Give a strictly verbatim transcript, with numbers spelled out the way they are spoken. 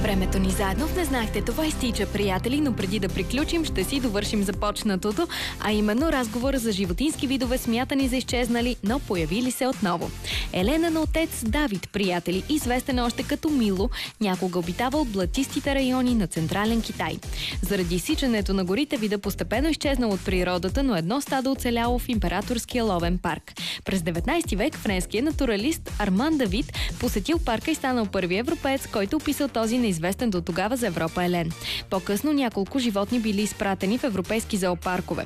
времето ни заедно в Не знаехте. Това изтича, приятели, но преди да приключим, ще си довършим започнатото, а именно разговора за животински видове, смятани за изчезнали, но появили се отново. Елена на отец Давид, приятели, известен още като Мило, някога обитавал блатистите райони на Централен Китай. Заради изсичането на горите вида постепенно изчезнал от природата, но едно стадо оцеляло в Императорския ловен парк. През деветнайсети век френският натуралист Арман Давид посетил парка и станал първи европеец, който описал този неизвестен до тогава за Европа елен. По-късно няколко животни били изпратени в европейски зоопаркове.